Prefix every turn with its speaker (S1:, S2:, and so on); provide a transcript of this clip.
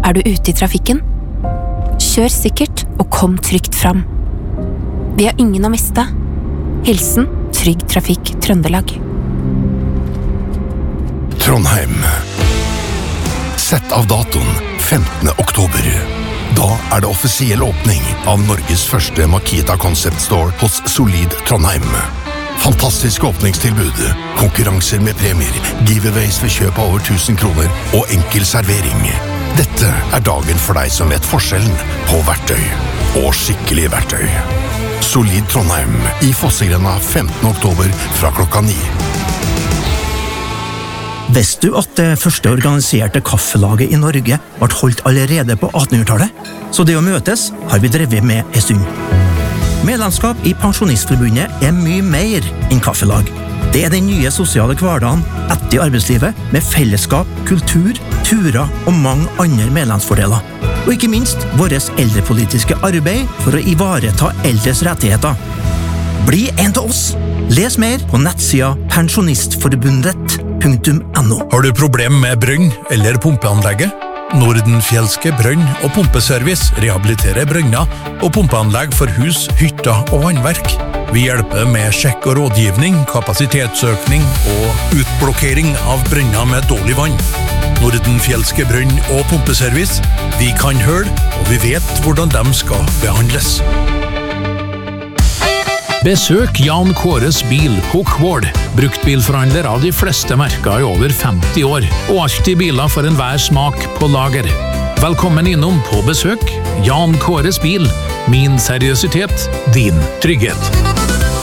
S1: du ute i trafikken? Kjør sikkert og kom trygt fram. Vi har ingen å miste. Hilsen Trygg Trafikk Trøndelag.
S2: Trondheim. Sett av datoen 15. oktober. Da det offisiell åpning av Norges første Makita Concept Store hos Solid Trondheim. Fantastisk åpningstilbud, konkurranser med premier, giveaways ved kjøp av over 1000 kroner og enkel servering. Dette dagen for deg som vet forskjellen på verktøy og skikkelig verktøy. Solid Trondheim i Fossegrena 15. oktober fra klokka 9.
S3: Visste du at det første organiserte kaffelaget i Norge ble holdt allerede på 1800-tallet? Så det å møtes har vi drevet med en stund. Medlemskap i Pensjonistforbundet mye mer enn kaffelag. Det den nye sosiale hverdagen etter arbeidslivet med fellesskap, kultur, turer og mange andre medlemsfordeler. Og ikke minst vårt eldrepolitiske arbeid for å ivareta eldres rettigheter. Bli en av oss! Les mer på nettsida pensjonistforbundet.no.
S4: Har du problem med brønn eller pumpeanlegget? Nordenfjelske brønn- og pumpeservice rehabiliterer brønner og pumpeanlegg for hus, hytter og vannverk. Vi hjelper med sjekk og rådgivning, kapasitetsøkning og utblokkering av brønner med dårlig vann. Nordenfjelske brønn- og pumpeservice. Vi kan høl, og vi vet hvordan de skal behandles.
S5: Besøk Jan Kåres bil på Kvål. Bruktbilforhandler av de fleste merker i over 50 år, og alltid biler for enhver smak på lager. Velkommen innom på besøk. Jan Kåres bil. Min seriøsitet, din trygghet.